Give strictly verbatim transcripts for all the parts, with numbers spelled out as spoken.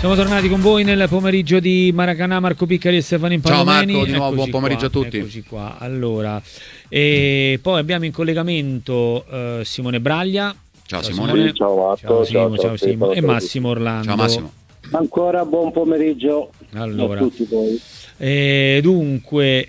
Siamo tornati con voi nel pomeriggio di Maracanã, Marco Piccari e Stefano Impallomeni. Ciao Marco, di nuovo buon pomeriggio qua, a tutti. Eccoci qua. Allora, e poi abbiamo in collegamento uh, Simone Braglia. Ciao, ciao Simone. Simone. Sì, ciao Marco. Ciao, Simo, ciao, ciao, ciao Simo. Stefano, E Massimo Orlando. Ciao Massimo. Ancora buon pomeriggio allora, a tutti voi. Eh, dunque,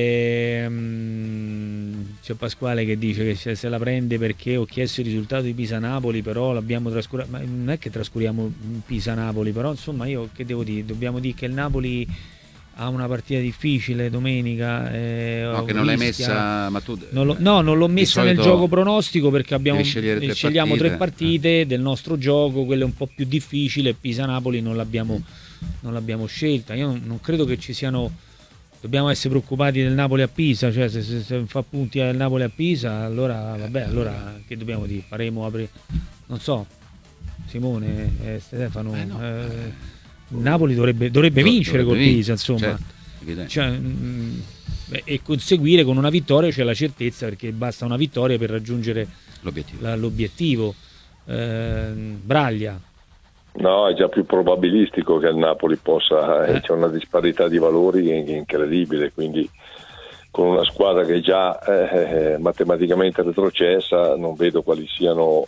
ehm, c'è Pasquale che dice che se, se la prende perché ho chiesto il risultato di Pisa-Napoli, però l'abbiamo trascurato. Ma non è che trascuriamo Pisa-Napoli, però insomma io che devo dire? Dobbiamo dire che il Napoli ha una partita difficile domenica. Eh, no, che non l'hai messa, ma tu non lo, no, non l'ho messa nel gioco pronostico perché abbiamo, tre scegliamo partite. tre partite eh. del nostro gioco, quella è un po' più difficile. Pisa-Napoli non l'abbiamo, mm. non l'abbiamo scelta. Io non, non credo che ci siano. Dobbiamo essere preoccupati del Napoli a Pisa, cioè se, se, se fa punti al Napoli a Pisa, allora vabbè, allora che dobbiamo dire? Faremo apri... non so, Simone, eh, Stefano. Eh no, eh, Napoli dovrebbe, dovrebbe vincere col Pisa, insomma, certo, cioè, mh, e conseguire con una vittoria c'è la certezza, perché basta una vittoria per raggiungere l'obiettivo. La, l'obiettivo. Eh, Braglia. No, è già più probabilistico che il Napoli possa, eh. c'è una disparità di valori incredibile, quindi con una squadra che è già eh, matematicamente retrocessa non vedo quali siano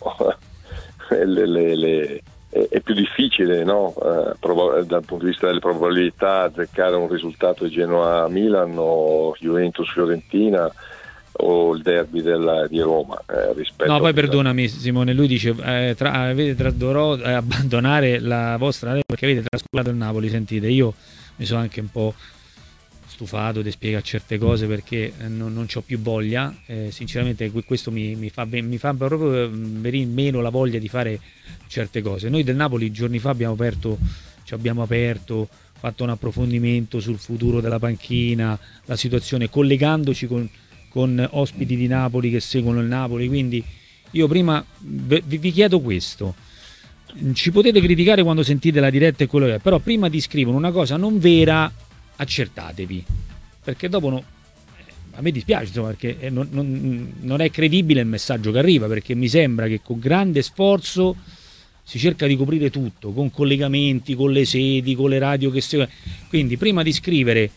le, le, le è più difficile, no? eh, prob- dal punto di vista delle probabilità azzeccare un risultato di Genoa-Milan o Juventus-Fiorentina o il derby della, di Roma eh, rispetto no poi a... perdonami Simone, lui dice eh, tra, avete tra, dovrò eh, abbandonare la vostra perché avete trascurato il Napoli. Sentite, io mi sono anche un po' stufato di spiegare certe cose perché non, non c'ho più voglia, eh, sinceramente questo mi, mi, fa, mi fa proprio venire meno la voglia di fare certe cose. Noi del Napoli giorni fa abbiamo aperto, ci abbiamo aperto, fatto un approfondimento sul futuro della panchina, la situazione, collegandoci con, con ospiti di Napoli che seguono il Napoli, quindi io prima vi, vi chiedo questo. Ci potete criticare quando sentite la diretta e quello che è, però prima di scrivere una cosa non vera accertatevi, perché dopo no, a me dispiace insomma, perché non, non, non è credibile il messaggio che arriva, perché mi sembra che con grande sforzo si cerca di coprire tutto, con collegamenti, con le sedi, con le radio che seguono. Quindi prima di scrivere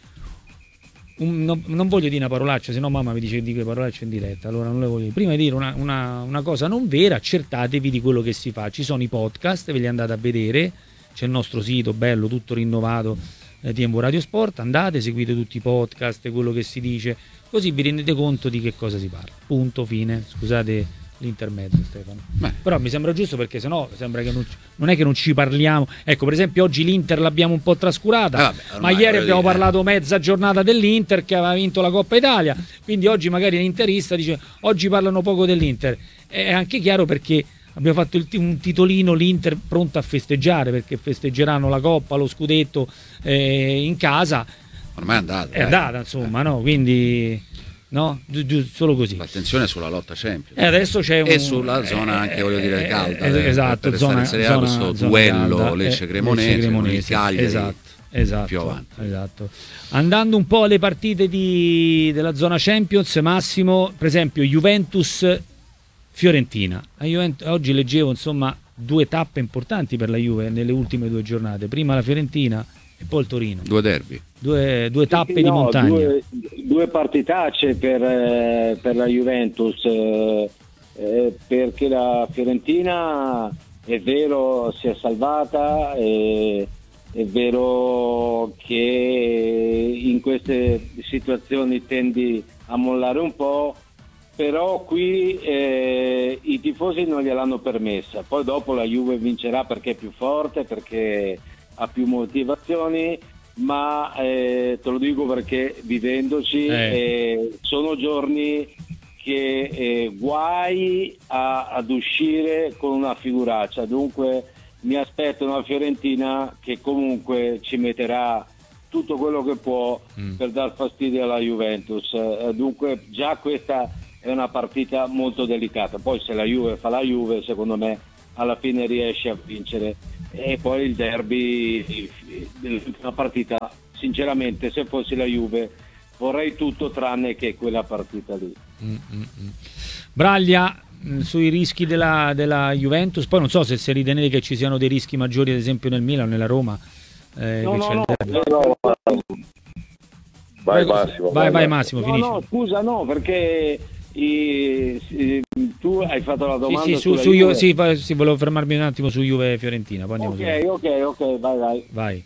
un, no, non voglio dire una parolaccia, se no mamma mi dice che dico parolacce in diretta, allora non le voglio dire. Prima di dire una, una, una cosa non vera, accertatevi di quello che si fa. Ci sono i podcast, ve li andate a vedere, c'è il nostro sito bello, tutto rinnovato, T M V Radio Sport, andate, seguite tutti i podcast, quello che si dice, così vi rendete conto di che cosa si parla. Punto, fine. Scusate l'intermezzo, Stefano. Beh. Però mi sembra giusto, perché sennò sembra che non, non è che non ci parliamo. Ecco, per esempio oggi l'Inter l'abbiamo un po' trascurata, eh vabbè, ma ieri abbiamo dire. parlato mezza giornata dell'Inter che aveva vinto la Coppa Italia, quindi oggi magari l'interista dice oggi parlano poco dell'Inter. È anche chiaro perché abbiamo fatto il, un titolino, l'Inter pronta a festeggiare, perché festeggeranno la Coppa, lo scudetto eh, in casa. Ormai è andata. È andata, insomma, eh. no? Quindi, no? Gi- gi- solo così. L'attenzione è sulla lotta Champions. E adesso c'è un... E sulla zona anche, voglio dire, calda. Eh, eh, esatto, per zona, in Serie A, zona, questo zona duello calda, Lecce-Cremonese, Lecce Cremonese. Cagliari, esatto, esatto, più avanti. Esatto. Andando un po' alle partite di, della zona Champions, Massimo, per esempio Juventus Fiorentina. A Juventus, oggi leggevo insomma due tappe importanti per la Juve nelle ultime due giornate, prima la Fiorentina e poi il Torino. Due derby. Due, due tappe sì, di no, montagna. Due, due partitacce per, eh, per la Juventus, eh, eh, perché la Fiorentina è vero si è salvata, eh, è vero che in queste situazioni tendi a mollare un po', però qui eh, i tifosi non gliel'hanno permessa. Poi dopo la Juve vincerà perché è più forte, perché ha più motivazioni, ma eh, te lo dico perché vivendoci eh. Eh, sono giorni che eh, guai a, ad uscire con una figuraccia, dunque mi aspetto una Fiorentina che comunque ci metterà tutto quello che può mm. per dar fastidio alla Juventus, eh, dunque già questa è una partita molto delicata. Poi se la Juve fa la Juve, secondo me alla fine riesce a vincere. E poi il derby dell'ultima partita, sinceramente se fossi la Juve vorrei tutto tranne che quella partita lì. Mm-mm. Braglia, mh, sui rischi della, della Juventus, poi non so se, se ritenete che ci siano dei rischi maggiori ad esempio nel Milan o nella Roma. Eh, No, che no, c'è il no, derby. no, No, no. vai Vai, Massimo. vai, vai Massimo, No, finisci. no, scusa, no, perché i- i- tu hai fatto la Sì, domanda sì, su, sulla su Juve, Juve. sì, fa- sì, volevo fermarmi un attimo su Juve e Fiorentina, poi andiamo Ok, su. ok, ok, vai, vai. Vai.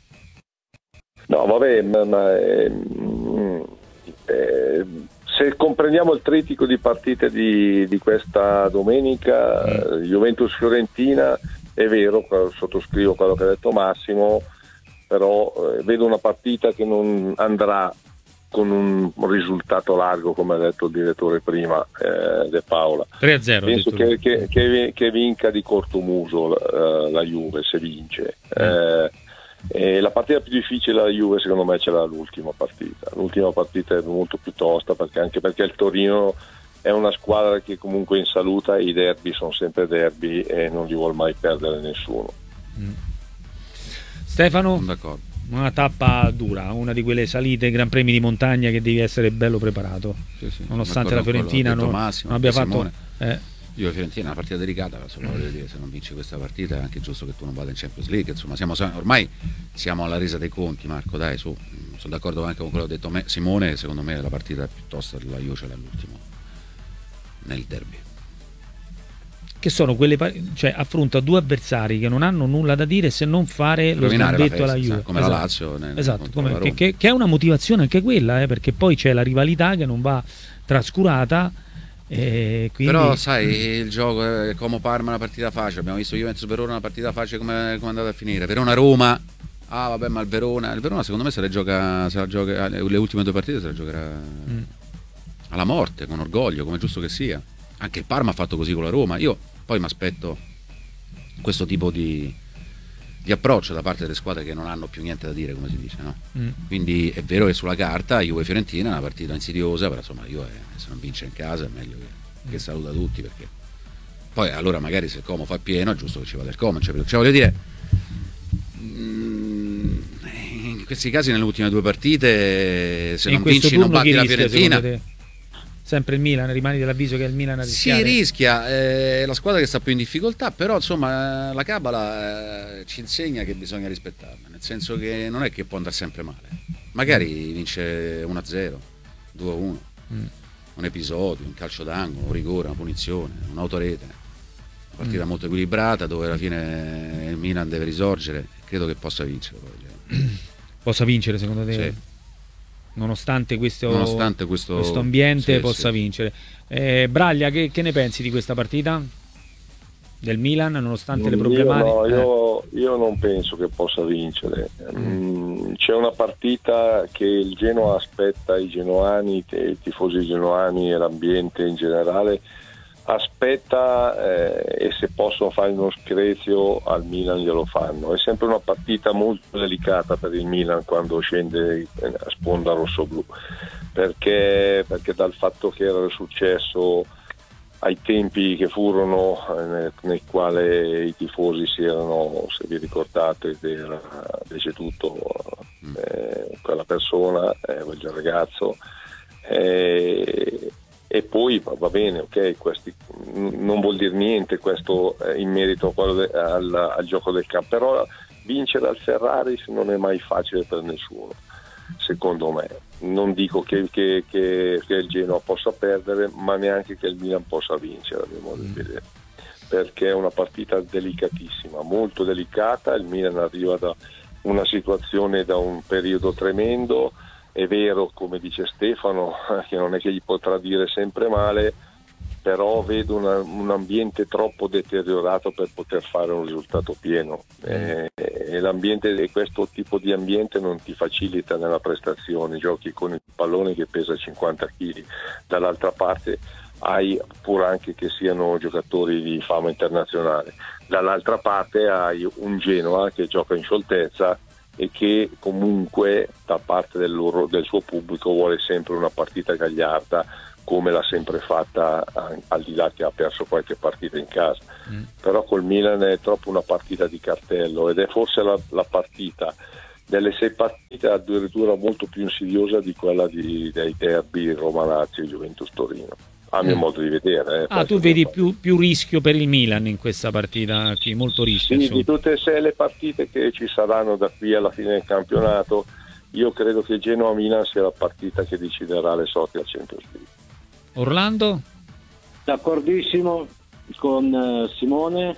No, vabbè, ma, ma, eh, mm, eh, se comprendiamo il trittico di partite di, di questa domenica, Mm. eh, Juventus-Fiorentina, è vero, sottoscrivo quello che ha detto Massimo, però eh, vedo una partita che non andrà con un risultato largo, come ha detto il direttore prima, eh, De Paola. tre a zero. Penso addirittura. che, che, che, che vinca di corto muso la, la Juve, se vince. Eh, e la partita più difficile della Juve secondo me ce l'ha l'ultima partita. L'ultima partita è molto più tosta, perché anche perché il Torino è una squadra che comunque in salute, i derby sono sempre derby e non li vuol mai perdere nessuno. Mm. Stefano, Sono d'accordo. una tappa dura, una di quelle salite, gran premi di montagna che devi essere bello preparato, Sì, sì, nonostante sono la d'accordo con Fiorentina quello che ha non, detto Massimo, non abbia anche fatto... Simone. eh, Io Fiorentina è una partita delicata, solo voglio dire, se non vinci questa partita è anche giusto che tu non vada in Champions League, insomma siamo, ormai siamo alla resa dei conti, Marco, dai, su, sono d'accordo anche con quello che ha detto me, Simone, secondo me la partita piuttosto della Juve ce l'ha all'ultimo nel derby. che sono quelle par- cioè affronta due avversari che non hanno nulla da dire se non fare lo Rovinare la sgambetto alla festa, Juve, come esatto. la Lazio nel, Esatto, contro come- la che, Roma. che- che è una motivazione anche quella, eh, perché poi c'è la rivalità che non va trascurata, e quindi... Però sai, il gioco è Como Parma, una partita facile, abbiamo visto Juventus Verona, una partita facile, come come è andata a finire. Verona Roma, ah vabbè, ma il Verona, il Verona secondo me se le gioca, se la gioca le ultime due partite se la giocherà Mm. alla morte, con orgoglio, come è giusto che sia. Anche il Parma ha fatto così con la Roma. Io poi mi aspetto questo tipo di, di approccio da parte delle squadre che non hanno più niente da dire, come si dice, no? Mm. Quindi è vero che sulla carta Juve Fiorentina è una partita insidiosa, però insomma Juve se non vince in casa è meglio che, che saluta tutti, perché poi allora magari se il Como fa pieno è giusto che ci vada il Como, cioè, cioè voglio dire, mm, in questi casi nelle ultime due partite se E in non questo vinci non turno chi batti la rischia, Fiorentina. secondo te? Sempre il Milan, rimani dell'avviso che è il Milan a Si rischiare? rischia, è la squadra che sta più in difficoltà, però insomma la Cabala eh, ci insegna che bisogna rispettarla, nel senso che non è che può andare sempre male, magari vince uno a zero, due a uno, Mm. un episodio, un calcio d'angolo, un rigore, una punizione, un'autorete, una partita Mm. molto equilibrata dove alla fine il Milan deve risorgere, credo che possa vincere poi. Possa vincere secondo te? Sì. Nonostante questo, Nonostante questo, questo ambiente sì, possa sì. vincere. Eh, Braglia, che, che ne pensi di questa partita? Del Milan, nonostante le Io, problematiche? no, Eh. io, io non penso che possa vincere. Mm, c'è una partita che il Genoa aspetta, i genoani, i tifosi genoani e l'ambiente in generale aspetta, eh, e se possono fare uno screzio al Milan glielo fanno. È sempre una partita molto delicata per il Milan quando scende a sponda rossoblù, perché, perché dal fatto che era successo ai tempi che furono eh, nel, nel quale i tifosi si erano, se vi ricordate, era deceduto eh, quella persona, eh, quel ragazzo, eh, e poi va, va bene, ok, questi, n- non vuol dire niente questo eh, in merito a quello de- al, al gioco del campo, però vincere al Ferrari non è mai facile per nessuno, secondo me. Non dico che, che, che, che il Genoa possa perdere, ma neanche che il Milan possa vincere, a mio modo di vedere, perché è una partita delicatissima, molto delicata. Il Milan arriva da una situazione, da un periodo tremendo. È vero, come dice Stefano, che non è che gli potrà dire sempre male, però vedo una, un ambiente troppo deteriorato per poter fare un risultato pieno, eh, e l'ambiente, e questo tipo di ambiente non ti facilita nella prestazione. Giochi con il pallone che pesa cinquanta chili, dall'altra parte hai, pur anche che siano giocatori di fama internazionale, dall'altra parte hai un Genoa che gioca in scioltezza e che comunque da parte del, loro, del suo pubblico vuole sempre una partita gagliarda, come l'ha sempre fatta, al di là che ha perso qualche partita in casa. Mm. Però col Milan è troppo una partita di cartello, ed è forse la, la partita delle sei partite addirittura molto più insidiosa di quella di, dei derby Roma-Lazio e Juventus-Torino. a mio Mm. modo di vedere. eh, Ah, tu faccio vedi un- più, più rischio per il Milan in questa partita, sì, molto rischio. Sì, insomma. di tutte e sei le partite che ci saranno da qui alla fine del campionato, io credo che Genoa-Milan sia la partita che deciderà le sorti al Champions League. Orlando? D'accordissimo con eh, Simone,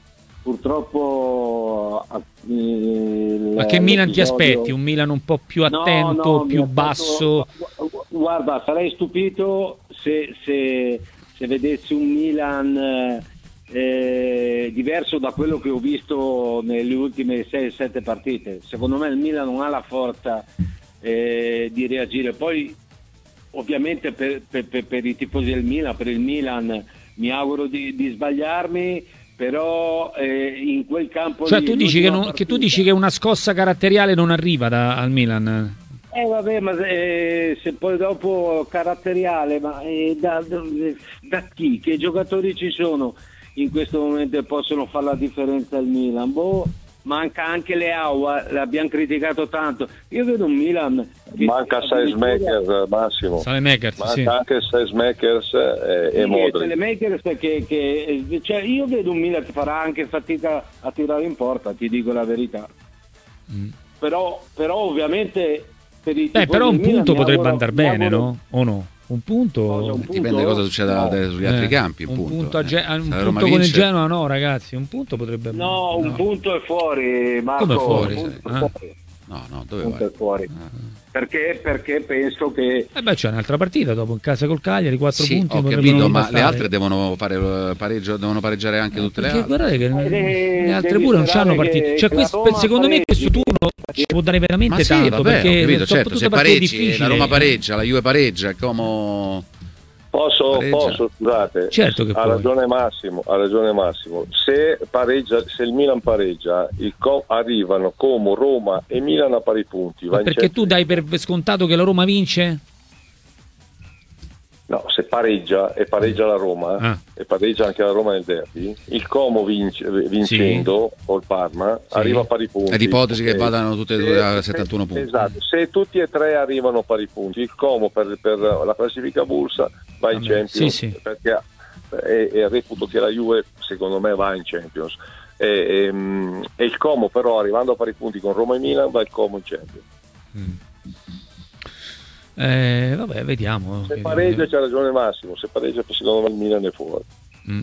purtroppo eh, il- Ma che Milan ti l'episodio- aspetti? Un Milan un po' più No, attento, no, mi più aspetto- basso? gu- gu- Guarda, sarei stupito se, se, se vedessi un Milan eh, eh, diverso da quello che ho visto nelle ultime sei sette partite. Secondo me il Milan non ha la forza eh, di reagire. Poi ovviamente per, per- per- per i tifosi del Milan, per il Milan mi auguro di, di sbagliarmi, però eh, in quel campo Cioè lì, tu dici che, l'ultima non- che tu partita- dici che una scossa caratteriale non arriva da- al Milan? Eh vabbè, ma se, se poi dopo caratteriale, ma eh, da, da- da chi? Che giocatori ci sono in questo momento che possono fare la differenza al Milan? Boh, manca anche Leao, eh, l'abbiamo criticato tanto. Io vedo un Milan che Manca Seismakers, Massimo. Salemakers, Manca sì. anche Seismakers e, e Sì, Modric. Telemakers che, che cioè io vedo un Milan che farà anche fatica a tirare in porta, ti dico la verità. Mm. Però, però ovviamente per i Beh, tifosi però un del Milan punto mi potrebbe auguro- andare mi bene, auguro- no? O no? Un punto... Cosa, un punto? Dipende cosa succede No. da- sugli altri Eh, campi. un punto, punto, a eh. Ge- un Se la punto Roma con il vince- Genoa no, ragazzi, un punto potrebbe... No, un punto è fuori, Marco. Come fuori? Un punto Ah. è fuori. No, no, dove Un punto vai? è fuori. Ah. Perché? Perché penso che Eh beh, c'è un'altra partita dopo in casa col Cagliari, quattro Sì, punti. ho potrebbero capito, non ma bastare. le altre devono fare eh, pareggio, devono pareggiare anche tutte le Perché altre. guardate che Eh, le altre devi pure non sperare c'hanno che- partite. Cioè, che questo- la Roma secondo me questo pareggi. turno ci può dare veramente Ma sì, tanto, vabbè, ho perché capito, sono certo, tutte se partite pareggi, difficili. la Roma pareggia, la Juve pareggia, è come... Posso, Pareggia. posso, scusate, Certo che ha puoi. ragione Massimo, ha ragione Massimo. Se pareggia, se il Milan pareggia, il Co- arrivano Como, Roma e Milan a pari punti. Va Ma in perché tu Champions. dai per scontato che la Roma vince? No, se pareggia e pareggia la Roma Ah. e pareggia anche la Roma nel derby, il Como vince- vincendo col Parma Sì. arriva a pari punti. È l'ipotesi che Ok. vadano tutte e due Se- a se- settantuno punti. Esatto, se tutti e tre arrivano a pari punti, il Como per, per la classifica Bursa va in Vabbè, Champions, sì, sì. perché e, e reputo che la Juve secondo me va in Champions. E, e, mm, e il Como però arrivando a pari punti con Roma e Milan va il Como in Champions. Mm. Eh, vabbè, vediamo. Se pareggia c'ha ragione Massimo, se pareggia secondo me il Milan è fuori. Mm.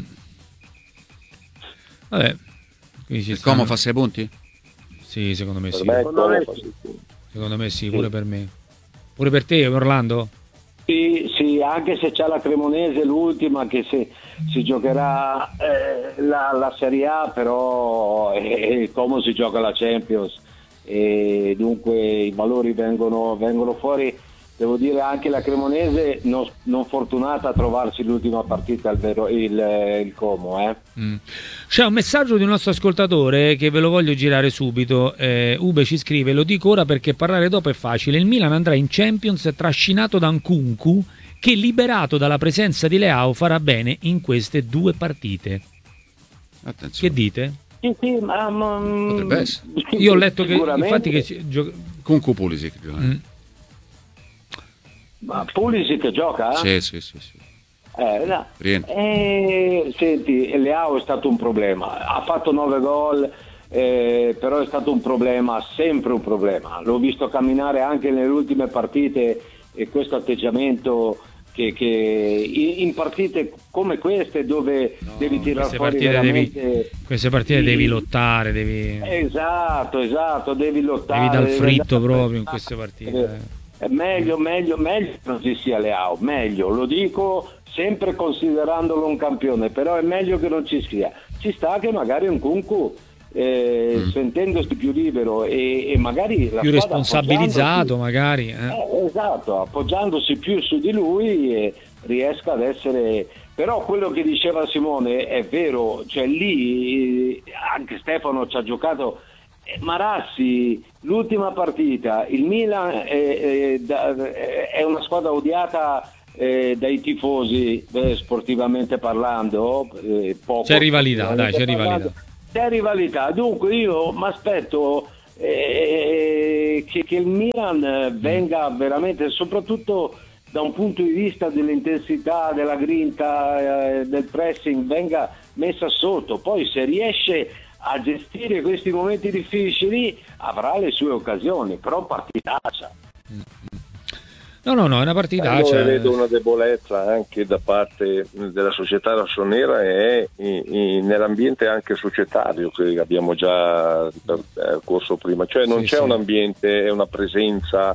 Vabbè. Quindi ci Il stanno- Como fa sei punti? Sì, secondo me Per sì. me il Secondo Como me fa sì. sei punti. Secondo me sì, pure per me. Pure per te, Orlando? sì, sì, anche se c'è la Cremonese l'ultima che si, si giocherà eh, la, la Serie A, però eh, come si gioca la Champions e dunque i valori vengono, vengono fuori. Devo dire anche la Cremonese non, non fortunata a trovarsi l'ultima partita il, vero, il, il Como. Eh. Mm. C'è un messaggio di un nostro ascoltatore che ve lo voglio girare subito. eh, Ube ci scrive: lo dico ora perché parlare dopo è facile. Il Milan andrà in Champions trascinato da Nkunku, che liberato dalla presenza di Leao farà bene in queste due partite. Attenzione. Che dite? Sì, sì, ma, ma- Potrebbe essere. Io ho letto che sicuramente. infatti che ci- gio- Con Pulisic. Mm. Ma Pulisic gioca? Sì, sì, sì, sì. Eh, no. Rientra. Eh, senti, Leao è stato un problema, ha fatto nove gol, eh, però è stato un problema, sempre un problema. L'ho visto camminare anche nelle ultime partite e questo atteggiamento che, che in, in partite come queste dove No, devi tirare queste fuori partite devi- veramente... queste partite Sì. devi lottare, devi, Esatto, esatto, devi lottare. devi dar devi fritto andare a proprio in pressare. queste partite. eh. È meglio, meglio, meglio che non ci sia Leao, meglio, lo dico sempre considerandolo un campione, però è meglio che non ci sia. Ci sta che magari un Nkunku, eh, Mm. sentendosi più libero e, e magari la Più squadra responsabilizzato appoggiandosi- magari. eh. eh, esatto, appoggiandosi più su di lui eh, riesca ad essere... Però quello che diceva Simone è vero, cioè lì eh, anche Stefano ci ha giocato... Eh, Marassi, l'ultima partita, il Milan è, è, da- è una squadra odiata eh, dai tifosi, eh, sportivamente parlando, eh, poco C'è rivalità, sportivamente dai, c'è parlando. rivalità. C'è rivalità, dunque io mi aspetto eh, che, che il Milan venga veramente, soprattutto da un punto di vista dell'intensità, della grinta, eh, del pressing venga messa sotto. Poi se riesce a gestire questi momenti difficili avrà le sue occasioni, però partitaccia. No, no, no, è una partitaccia. Allora vedo una debolezza anche da parte della società rossonera e nell'ambiente anche societario che abbiamo già corso prima, cioè non sì, c'è sì. un ambiente e una presenza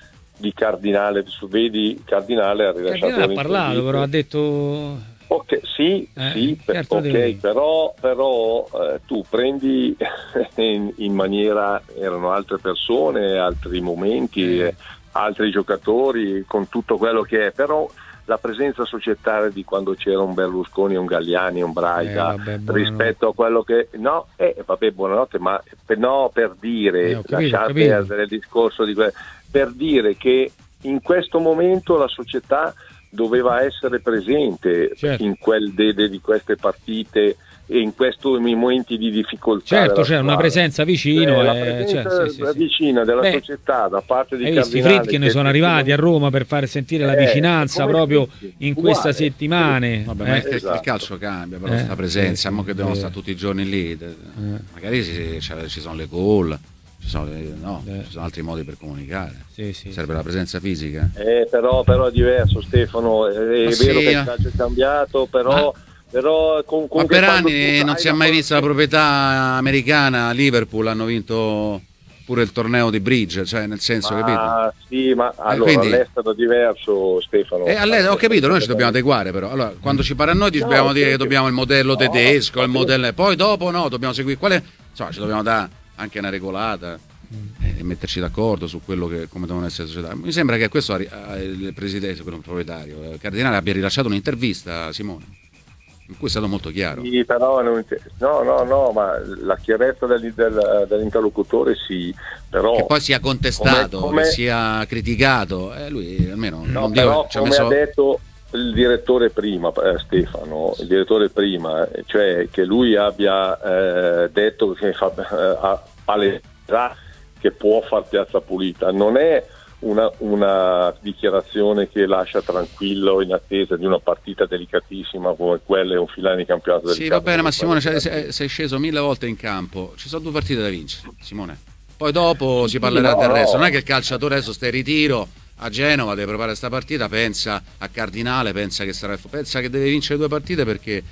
di Cardinale. Vedi, Cardinale ha rilasciato Cardinale ha parlato, però ha detto ok, sì, eh, sì certo ok, però, però eh, tu prendi in, in maniera, erano altre persone, altri momenti, eh. altri giocatori, con tutto quello che è, però la presenza societaria di quando c'era un Berlusconi, un Galliani, un Braga, eh, vabbè, rispetto a quello che no, eh, vabbè, buonanotte, ma per, no, per dire, eh, capito, lasciate perdere il discorso di que- per dire che in questo momento la società doveva essere presente, certo, in quel dede di queste partite e in questi momenti di difficoltà. Certo, c'è una presenza vicino, eh, eh, la presenza cioè, sì, sì, vicina della Beh, società da parte di hai visto i Friedkin che sono arrivati a Roma per far sentire eh, la vicinanza proprio in queste uguale, settimane. Sì. Vabbè, ma eh, esatto. Il calcio cambia, però eh, sta presenza, eh, mo che devono eh. stare tutti i giorni lì, eh. magari ci, ci sono le call. Ci sono, no, eh. ci sono altri modi per comunicare, sì, sì, serve sì. la presenza fisica. Eh, però, però è diverso, Stefano, è, è vero sì, che il calcio è cambiato, però, ma, però con, con ma per anni non si è mai vista la proprietà americana. Liverpool hanno vinto pure il torneo di bridge, cioè nel senso, ma, capito? Sì, ma allora quindi, all'estero è diverso, Stefano. Eh, all'estero, ho capito, noi ci dobbiamo adeguare, però allora quando ci pare a noi ci no, dobbiamo dire che dobbiamo il modello no, tedesco, no, il modello, poi dopo no, dobbiamo seguire quale, insomma, ci dobbiamo dare anche una regolata mm. e metterci d'accordo su quello che come devono essere le società. Mi sembra che questo il presidente, quello proprietario, il Cardinale, abbia rilasciato un'intervista a Simone in cui è stato molto chiaro. Sì, però non, no, no, no, ma la chiarezza del, del, dell'interlocutore sì, però che poi sia contestato, come, come... che sia criticato, eh, lui almeno no, non però dico, ci ha come messo... ha detto il direttore prima, eh, Stefano, il direttore prima, cioè che lui abbia eh, detto che fa eh, palestra che può far piazza pulita, non è una, una dichiarazione che lascia tranquillo in attesa di una partita delicatissima come quella e un filare di campionato del Sì, va bene, ma Simone, cioè, sei, sei sceso mille volte in campo, ci sono due partite da vincere, Simone. Poi dopo si parlerà no, del resto, non è che il calciatore adesso sta in ritiro a Genova, deve preparare questa partita, pensa a Cardinale, pensa che sarà pensa che deve vincere due partite perché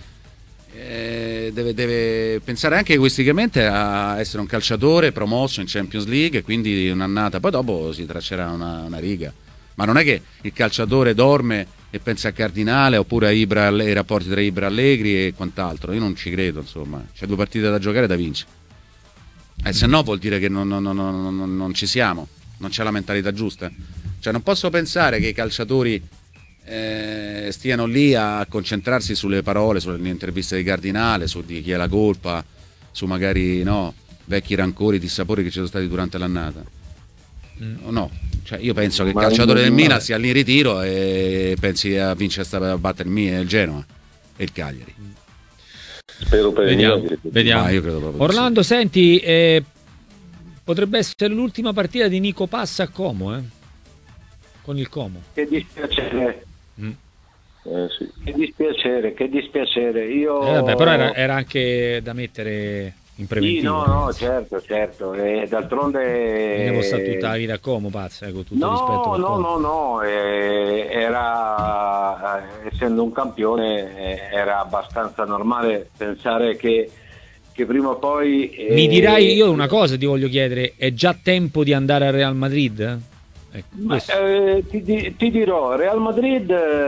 eh, deve, deve pensare anche egoisticamente a essere un calciatore promosso in Champions League e quindi un'annata, poi dopo si traccerà una, una riga, ma non è che il calciatore dorme e pensa a Cardinale oppure a Ibra, ai rapporti tra Ibra e Allegri e quant'altro. Io non ci credo, insomma, c'è due partite da giocare da vincere, e se no vuol dire che non, non, non, non, non ci siamo, non c'è la mentalità giusta. Cioè non posso pensare che i calciatori eh, stiano lì a concentrarsi sulle parole, sulle interviste di Cardinale, su di chi è la colpa, su magari no, vecchi rancori, dissapori che ci sono stati durante l'annata. Mm. No, cioè io penso che il calciatore del Milan sia lì in ritiro e pensi a vincere a battere il, il Genoa e il Cagliari. Spero per vediamo, il vediamo. Ah, io credo proprio Orlando, sì. Senti, eh, potrebbe essere l'ultima partita di Nico Passa a Como, eh? Con il Como. Che dispiacere. Mm. Eh, sì. Che dispiacere, che dispiacere. Io... Eh, vabbè, però era, era anche da mettere in preventivo. Sì, no, no, certo, certo. E d'altronde... Ne sta tutta la vita a Como, Pazza, eh, con tutto no, rispetto. No, no, no, eh, era, essendo un campione, eh, era abbastanza normale pensare che, che prima o poi... Eh, Mi dirai, io una cosa ti voglio chiedere, è già tempo di andare al Real Madrid? Ecco, Ma, eh, ti, ti dirò, Real Madrid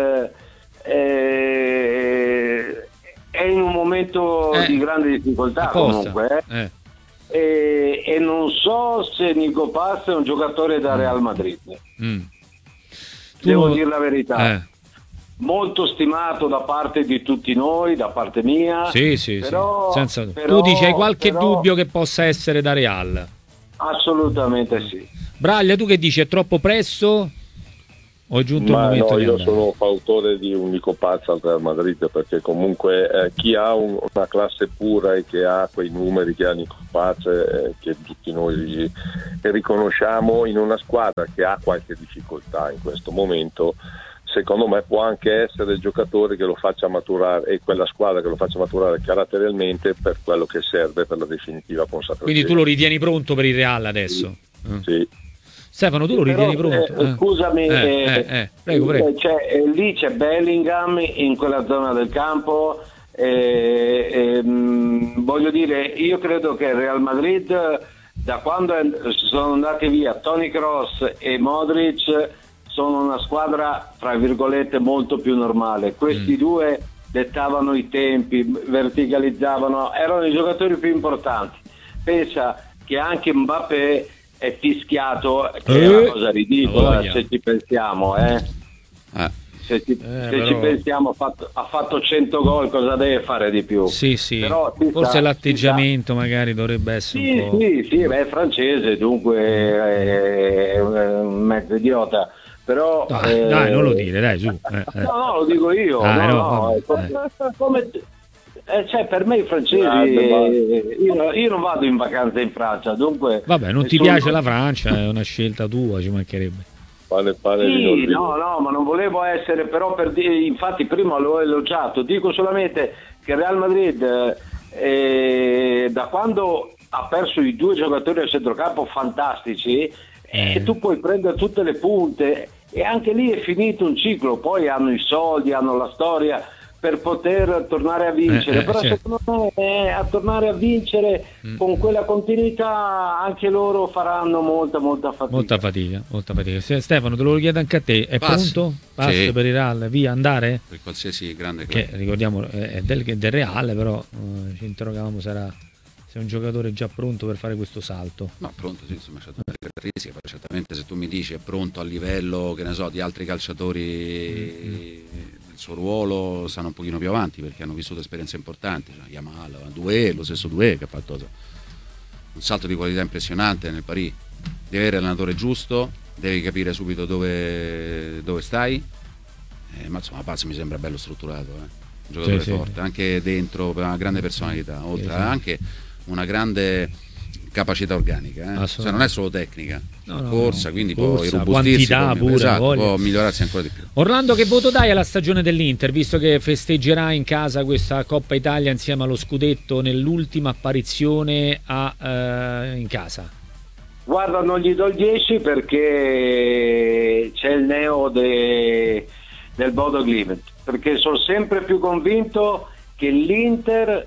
eh, è in un momento eh, di grande difficoltà comunque eh. Eh. E, e non so se Nico Paz è un giocatore da Real Madrid. Mm. Devo tu... dire la verità. Eh. Molto stimato da parte di tutti noi, da parte mia. Sì, sì, però, sì. Senza... però, tu dici hai qualche però... dubbio che possa essere da Real? Assolutamente sì. Braglia, tu che dici, è troppo presto O è giunto Ma il momento no, di io andare? sono fautore di un Nico Paz al Real Madrid, perché comunque eh, chi ha un, una classe pura e che ha quei numeri che ha Nico Paz, eh, che tutti noi riconosciamo, in una squadra che ha qualche difficoltà in questo momento, secondo me può anche essere il giocatore che lo faccia maturare, e quella squadra che lo faccia maturare caratterialmente per quello che serve per la definitiva consacrazione. Quindi tu lo ritieni pronto per il Real adesso? Sì. sì. Stefano, tu lo ritieni Però, pronto? eh, scusami, eh, eh, eh, eh, prego, prego. C'è, eh, lì c'è Bellingham in quella zona del campo. Eh, ehm, voglio dire, io credo che il Real Madrid, da quando è, sono andati via Toni Kroos e Modric, sono una squadra tra virgolette molto più normale. Questi mm. due dettavano i tempi, verticalizzavano, erano i giocatori più importanti. Pensa che anche Mbappé è fischiato, che eh, è una cosa ridicola se ci pensiamo, eh. eh. se, ci, eh, se però... ci pensiamo, ha fatto, ha fatto cento gol, cosa deve fare di più? Sì, sì. Però, forse sa, l'atteggiamento magari dovrebbe essere sì, un po'... Sì, sì, beh, è francese, dunque è, è un mezzo idiota. Però, dai, eh, dai, non lo dire, dai, su. Eh, eh. No, no, lo dico io. Dai, no, no, no, vabbè, come, come, eh, cioè, per me i francesi, eh, io, io non vado in vacanza in Francia, dunque... Vabbè, non ti sono... piace la Francia, è una scelta tua, ci mancherebbe. Pane, pane sì, no, no, ma non volevo essere, però per dire, infatti prima l'ho elogiato, dico solamente che Real Madrid eh, da quando ha perso i due giocatori al centrocampo fantastici, e eh, tu puoi prendere tutte le punte e anche lì è finito un ciclo, poi hanno i soldi, hanno la storia per poter tornare a vincere, eh, eh, però certo. secondo me eh, a tornare a vincere mm. con quella continuità anche loro faranno molta molta fatica. Molta fatica, molta fatica. Stefano, te lo chiedo anche a te, è Pass. pronto? Pass sì. per il Real, via, andare? Per qualsiasi grande club. Che ricordiamo è del, del Real, però eh, ci interrogavamo sarà se è un giocatore già pronto per fare questo salto. No, pronto, sì, insomma, c'è tutte le caratteristiche, certamente se tu mi dici è pronto a livello, che ne so, di altri calciatori mm-hmm. nel suo ruolo, stanno un pochino più avanti perché hanno vissuto esperienze importanti, cioè Yamal, Doué, lo stesso Doué che ha fatto un salto di qualità impressionante nel Paris. Devi avere l'allenatore giusto, devi capire subito dove, dove stai, eh, ma insomma Paz mi sembra bello strutturato, eh. Un giocatore sì, forte, sì. anche dentro, per una grande personalità, oltre sì, sì. anche una grande capacità organica, eh? Cioè, non è solo tecnica, no, no, corsa, no. quindi corsa, può irrobustirsi, quantità può, pure, esatto, può migliorarsi ancora di più. Orlando, che voto dai alla stagione dell'Inter, visto che festeggerà in casa questa Coppa Italia insieme allo scudetto nell'ultima apparizione a, eh, in casa? Guarda, non gli do il dieci perché c'è il neo de, del Bodo Glimt, perché sono sempre più convinto che l'Inter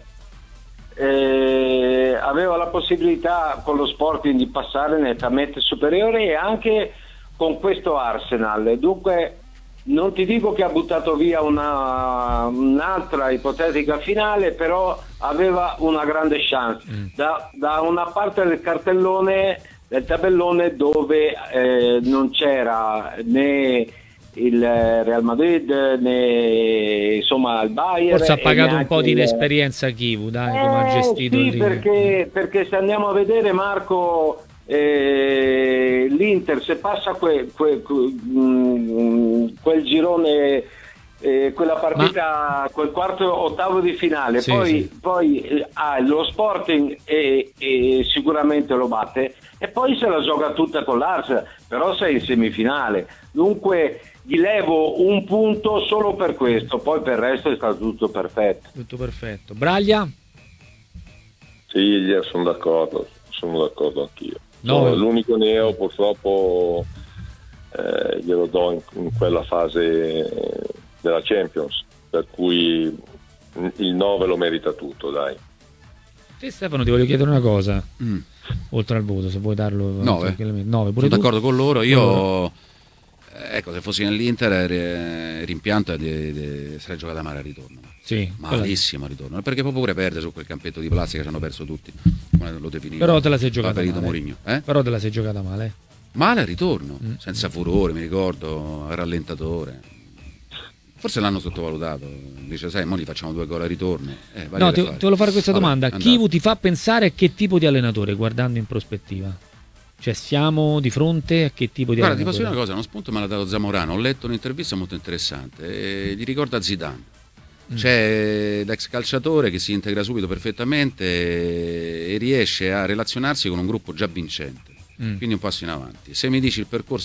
Eh, aveva la possibilità con lo Sporting di passare nettamente superiore e anche con questo Arsenal, dunque non ti dico che ha buttato via una, un'altra ipotetica finale, però aveva una grande chance mm. da, da una parte del cartellone del tabellone dove eh, non c'era né il Real Madrid né insomma il Bayern. Forse ha pagato un po' di inesperienza Chivu, dai, eh, come ha gestito sì, il perché, perché se andiamo a vedere, Marco, eh, l'Inter se passa que, que, que, mh, quel girone, eh, quella partita, Ma... quel quarto ottavo di finale, sì, poi, sì. poi eh, ha lo Sporting e, e sicuramente lo batte e poi se la gioca tutta con l'Arsenal, però sei in semifinale, dunque gli levo un punto solo per questo, poi per il resto è stato tutto perfetto. Tutto perfetto. Braglia? Sì, sono d'accordo, sono d'accordo anch'io. No. L'unico neo purtroppo eh, glielo do in, in quella fase della Champions, per cui il nove lo merita tutto, dai. Sì, Stefano, ti voglio chiedere una cosa, mm. oltre al voto, se vuoi darlo. nove. nove pure sono tu? d'accordo con loro, io... Allora. Ecco, se fossi nell'Inter eh, rimpianto di, di sarei giocata male al ritorno. Sì, malissimo al ritorno, perché poi pure perde su quel campetto di plastica che hanno perso tutti, come lo definivo. Però te la sei giocata male. Mourinho, eh? Però te la sei giocata male. Male al ritorno, mm. senza furore, mi ricordo, rallentatore. Forse l'hanno sottovalutato, dice sai, mo gli facciamo due gol al ritorno. Eh, no, ti, ti volevo fare questa Vabbè, domanda. Chivu ti fa pensare a che tipo di allenatore guardando in prospettiva? Cioè siamo di fronte a che tipo di Guarda, ti allenatore? posso dire una cosa, uno spunto me l'ha dato Zamorano, ho letto un'intervista molto interessante, eh, gli ricorda Zidane. Mm. C'è l'ex calciatore che si integra subito perfettamente e riesce a relazionarsi con un gruppo già vincente, Mm. quindi un passo in avanti. Se mi dici il percorso